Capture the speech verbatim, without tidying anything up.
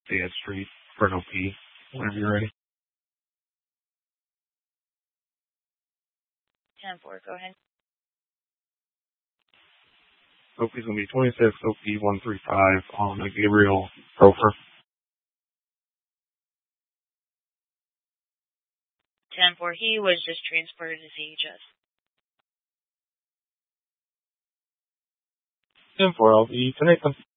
Fayette Street for an O P whenever you're ready. ten four, go ahead. O P's going to be twenty-six O P one three five on the Gabriel Profer. ten four, he was just transported to C H S. ten four, I'll be to Nathan.